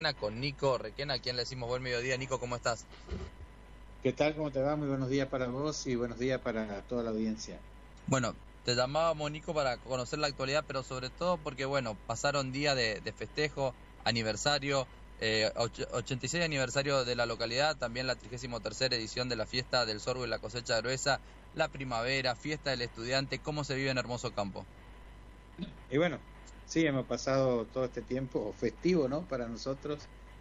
con Nico Requena, a quien le decimos buen mediodía. Nico, ¿cómo estás? ¿Qué tal? ¿Cómo te va? Muy buenos días para vos y buenos días para toda la audiencia. Bueno, te llamábamos, Nico, para conocer la actualidad, pero sobre todo porque, bueno, pasaron días de festejo, aniversario, 86 aniversario de la localidad, también la 33ª edición de la fiesta del sorgo y la cosecha gruesa, la primavera, fiesta del estudiante. ¿Cómo se vive en Hermoso Campo? Y bueno, sí, hemos pasado todo este tiempo festivo, ¿no? Para nosotros,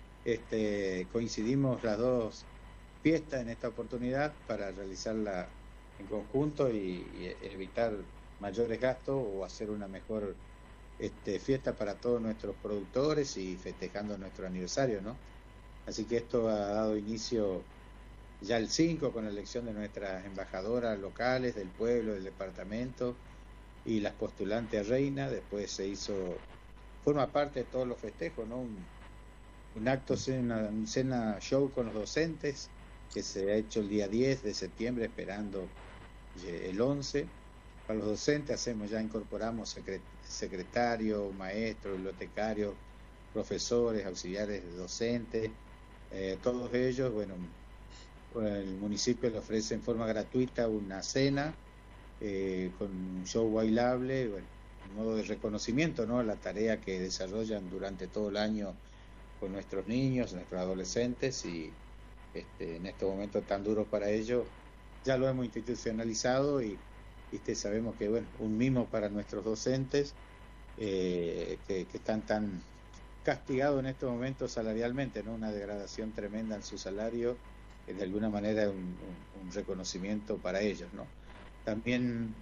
coincidimos las dos fiestas en esta oportunidad para realizarla en conjunto y evitar mayores gastos o hacer una mejor fiesta para todos nuestros productores y festejando nuestro aniversario, ¿no? Así que esto ha dado inicio ya el 5 con la elección de nuestras embajadoras locales del pueblo, del departamento y las postulantes a reina. Después forma parte de todos los festejos, ¿no? Un acto, un cena show con los docentes que se ha hecho el día 10 de septiembre esperando el 11. Para los docentes incorporamos secretarios, maestros, bibliotecarios, profesores, auxiliares docentes, todos ellos, bueno, el municipio le ofrece en forma gratuita una cena con un show bailable, bueno, un modo de reconocimiento, ¿no?, a la tarea que desarrollan durante todo el año con nuestros niños, nuestros adolescentes, y en estos momentos tan duros para ellos, ya lo hemos institucionalizado y sabemos que, bueno, un mimo para nuestros docentes que están tan castigados en estos momentos salarialmente, ¿no?, una degradación tremenda en su salario, que de alguna manera es un reconocimiento para ellos, ¿no? También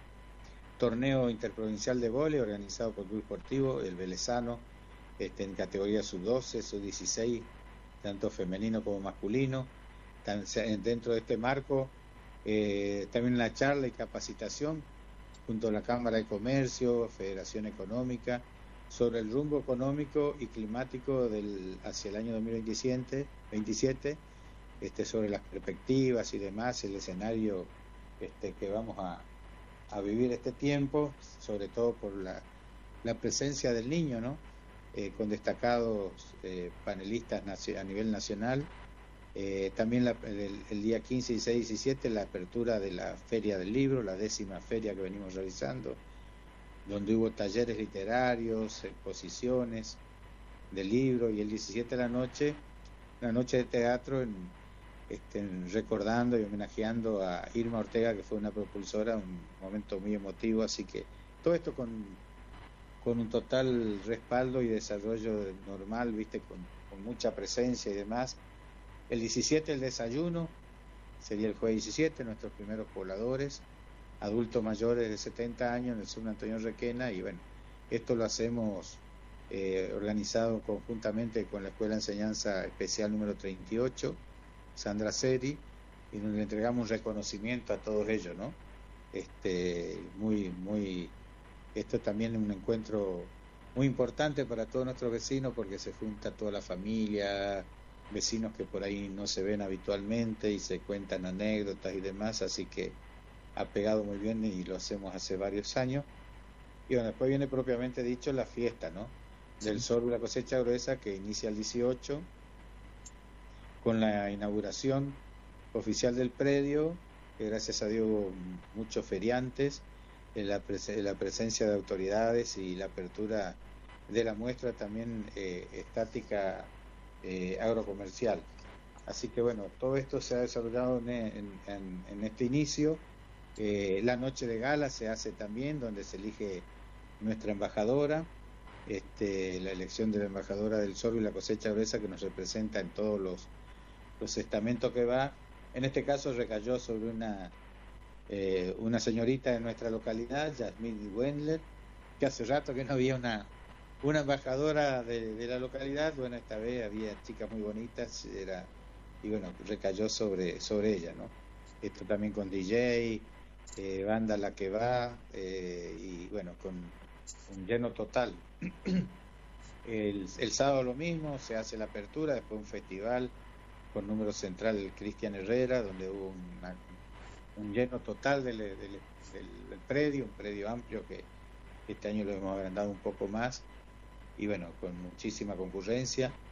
torneo interprovincial de vóley organizado por el Club Esportivo El Velezano, en categoría sub-12, sub-16, tanto femenino como masculino. Dentro de este marco, también una charla y capacitación junto a la Cámara de Comercio, Federación Económica, sobre el rumbo económico y climático hacia el año 2027, sobre las perspectivas y demás, el escenario que vamos a vivir este tiempo, sobre todo por la presencia del niño, ¿no? Con destacados panelistas a nivel nacional. También el día 15, 16 y 17 la apertura de la Feria del Libro, la 10ª feria que venimos realizando, donde hubo talleres literarios, exposiciones de libros, y el 17 de la noche de teatro recordando y homenajeando a Irma Ortega, que fue una propulsora, un momento muy emotivo. Así que todo esto con un total respaldo y desarrollo normal, con mucha presencia y demás. El 17 el desayuno, sería el jueves 17, nuestros primeros pobladores, adultos mayores de 70 años en el sur Antonio Requena, y bueno, esto lo hacemos organizado conjuntamente con la Escuela de Enseñanza Especial número 38, Sandra Seri, y donde le entregamos un reconocimiento a todos ellos, ¿no? Esto también es un encuentro muy importante para todos nuestros vecinos, porque se junta toda la familia, vecinos que por ahí no se ven habitualmente y se cuentan anécdotas y demás, así que ha pegado muy bien y lo hacemos hace varios años. Y bueno, después viene propiamente dicho la fiesta, ¿no?, del sorgo y la cosecha gruesa, que inicia el 18 con la inauguración oficial del predio, que gracias a Dios hubo muchos feriantes, la presencia de autoridades y la apertura de la muestra también estática agrocomercial. Así que bueno, todo esto se ha desarrollado en este inicio. La noche de gala se hace también, donde se elige nuestra embajadora, la elección de la embajadora del sorgo y la cosecha gruesa, que nos representa en todos los estamentos que va. En este caso recayó sobre una señorita de nuestra localidad, Yasmín Wendler, que hace rato que no había una embajadora de la localidad. Bueno, esta vez había chicas muy bonitas, y bueno, recayó sobre ella, ¿no? Esto también con DJ, banda La Que Va, y bueno, con un lleno total. El sábado lo mismo, se hace la apertura, después un festival con número central el Cristian Herrera, donde hubo un lleno total del predio, un predio amplio que este año lo hemos agrandado un poco más, y bueno, con muchísima concurrencia.